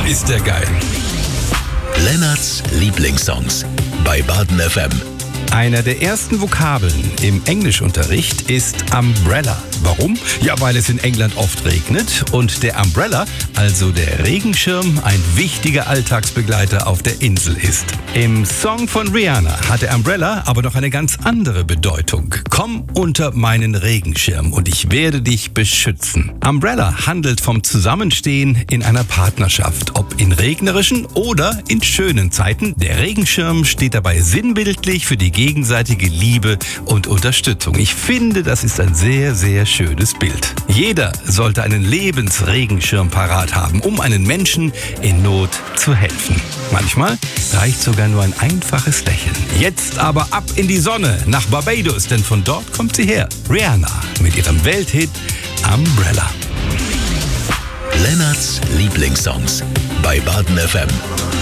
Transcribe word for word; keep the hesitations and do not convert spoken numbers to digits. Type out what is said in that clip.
ist der geil. Lennarts Lieblingssongs bei Baden F M. Einer der ersten Vokabeln im Englischunterricht ist Umbrella. Warum? Ja, weil es in England oft regnet und der Umbrella, also der Regenschirm, ein wichtiger Alltagsbegleiter auf der Insel ist. Im Song von Rihanna hat der Umbrella aber noch eine ganz andere Bedeutung. Komm unter meinen Regenschirm und ich werde dich beschützen. Umbrella handelt vom Zusammenstehen in einer Partnerschaft, ob in regnerischen oder in schönen Zeiten. Der Regenschirm steht dabei sinnbildlich für die gegenseitige Liebe und Unterstützung. Ich finde, das ist ein sehr, sehr schönes Bild. Jeder sollte einen Lebensregenschirm parat haben, um einen Menschen in Not zu helfen. Manchmal reicht sogar nur ein einfaches Lächeln. Jetzt aber ab in die Sonne nach Barbados, denn von dort kommt sie her. Rihanna mit ihrem Welthit Umbrella. Lennarts Lieblingssongs bei Baden F M.